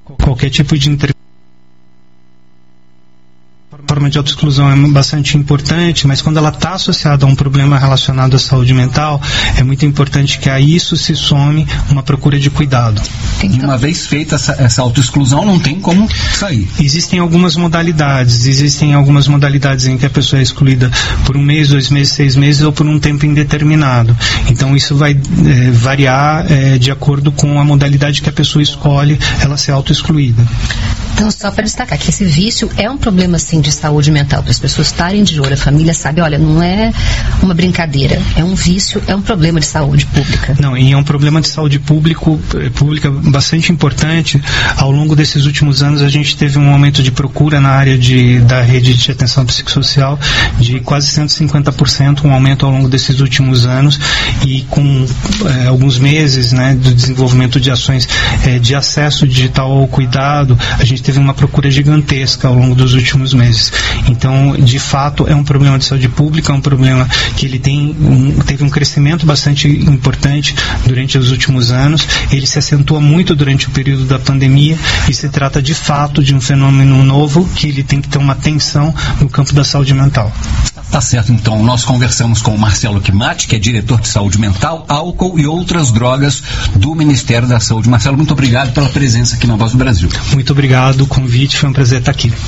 Qualquer tipo de forma de autoexclusão é bastante importante, mas quando ela está associada a um problema relacionado à saúde mental, é muito importante que a isso se some uma procura de cuidado. E uma vez feita essa autoexclusão, não tem como sair. Existem algumas modalidades em que a pessoa é excluída por 1 mês, 2 meses, 6 meses ou por um tempo indeterminado. Então isso vai variar de acordo com a modalidade que a pessoa escolhe ela ser autoexcluída. Então, só para destacar que esse vício é um problema, sim, de saúde mental, para as pessoas estarem de olho, a família sabe, olha, não é uma brincadeira, é um vício, é um problema de saúde pública. Não, e é um problema de saúde pública bastante importante. Ao longo desses últimos anos, a gente teve um aumento de procura na área da rede de atenção psicossocial de quase 150%, um aumento ao longo desses últimos anos, e com alguns meses, né, do desenvolvimento de ações de acesso digital ao cuidado, a gente teve uma procura gigantesca ao longo dos últimos meses. Então, de fato, é um problema de saúde pública, é um problema que ele teve um crescimento bastante importante durante os últimos anos. Ele se acentua muito durante o período da pandemia e se trata, de fato, de um fenômeno novo que ele tem que ter uma atenção no campo da saúde mental. Tá certo, então. Nós conversamos com o Marcelo Chimati, que é diretor de saúde mental, álcool e outras drogas do Ministério da Saúde. Marcelo, muito obrigado pela presença aqui na Voz do Brasil. Muito obrigado, o convite, foi um prazer estar aqui.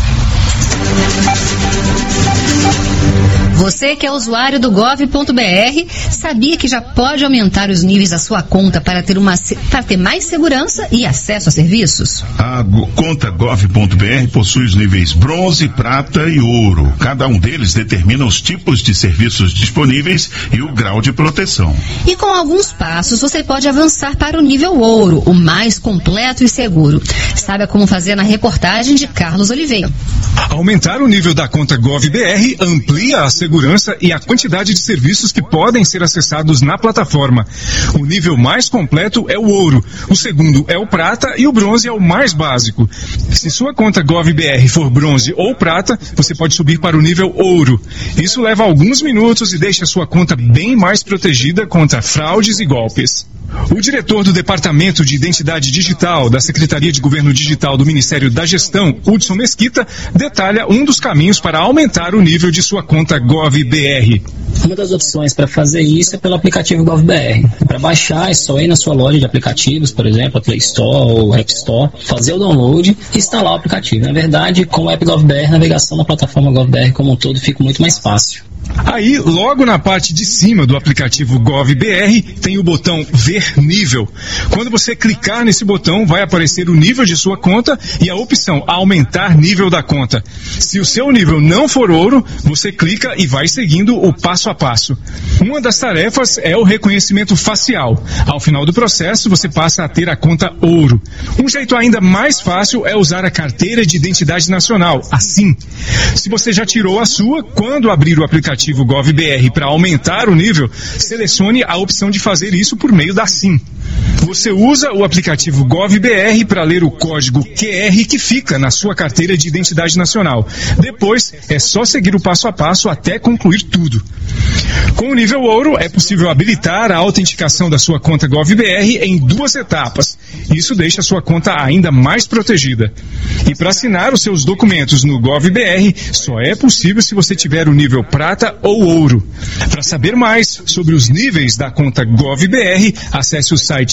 Você que é usuário do gov.br, sabia que já pode aumentar os níveis da sua conta para ter mais segurança e acesso a serviços? A conta gov.br possui os níveis bronze, prata e ouro. Cada um deles determina os tipos de serviços disponíveis e o grau de proteção. E com alguns passos você pode avançar para o nível ouro, o mais completo e seguro. Saiba como fazer na reportagem de Carlos Oliveira. Aumentar o nível da conta gov.br amplia a segurança e a quantidade de serviços que podem ser acessados na plataforma. O nível mais completo é o ouro, o segundo é o prata e o bronze é o mais básico. Se sua conta gov.br for bronze ou prata, você pode subir para o nível ouro. Isso leva alguns minutos e deixa sua conta bem mais protegida contra fraudes e golpes. O diretor do Departamento de Identidade Digital da Secretaria de Governo Digital do Ministério da Gestão, Hudson Mesquita, detalha um dos caminhos para aumentar o nível de sua conta gov.br. Uma das opções para fazer isso é pelo aplicativo gov.br. Para baixar, é só ir na sua loja de aplicativos, por exemplo, a Play Store ou App Store, fazer o download e instalar o aplicativo. Na verdade, com o app gov.br, a navegação na plataforma gov.br como um todo fica muito mais fácil. Aí, logo na parte de cima do aplicativo gov.br, tem o botão Ver Nível. Quando você clicar nesse botão, vai aparecer o nível de sua conta e a opção Aumentar Nível da Conta. Se o seu nível não for ouro, você clica e vai seguindo o passo a passo. Uma das tarefas é o reconhecimento facial. Ao final do processo, você passa a ter a conta ouro. Um jeito ainda mais fácil é usar a carteira de identidade nacional, a SIM. Se você já tirou a sua, quando abrir o aplicativo gov.br para aumentar o nível, selecione a opção de fazer isso por meio da SIM. Você usa o aplicativo gov.br para ler o código QR que fica na sua carteira de identidade nacional. Depois, é só seguir o passo a passo até concluir tudo. Com o nível ouro, é possível habilitar a autenticação da sua conta gov.br em 2 etapas. Isso deixa a sua conta ainda mais protegida. E para assinar os seus documentos no gov.br, só é possível se você tiver o nível prata ou ouro. Para saber mais sobre os níveis da conta gov.br, acesse o site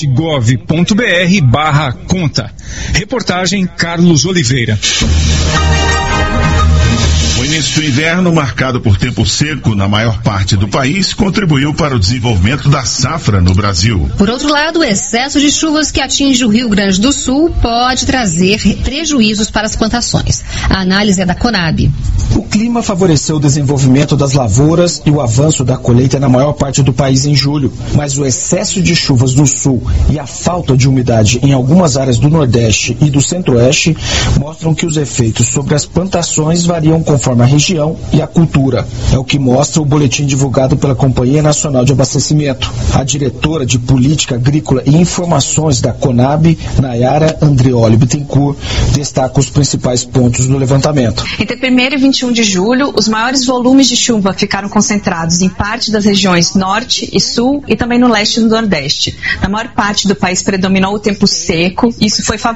gov.br/conta. Reportagem Carlos Oliveira. O início do inverno, marcado por tempo seco na maior parte do país, contribuiu para o desenvolvimento da safra no Brasil. Por outro lado, o excesso de chuvas que atinge o Rio Grande do Sul pode trazer prejuízos para as plantações. A análise é da Conab. O clima favoreceu o desenvolvimento das lavouras e o avanço da colheita na maior parte do país em julho, mas o excesso de chuvas no sul e a falta de umidade em algumas áreas do Nordeste e do Centro-Oeste mostram que os efeitos sobre as plantações variam conforme a região e a cultura. É o que mostra o boletim divulgado pela Companhia Nacional de Abastecimento. A diretora de Política Agrícola e Informações da Conab, Nayara Andreoli Bittencourt, destaca os principais pontos do levantamento. Entre 1º e 21 de julho, os maiores volumes de chuva ficaram concentrados em parte das regiões Norte e Sul e também no Leste e no Nordeste. Na maior parte do país predominou o tempo seco, isso foi favorável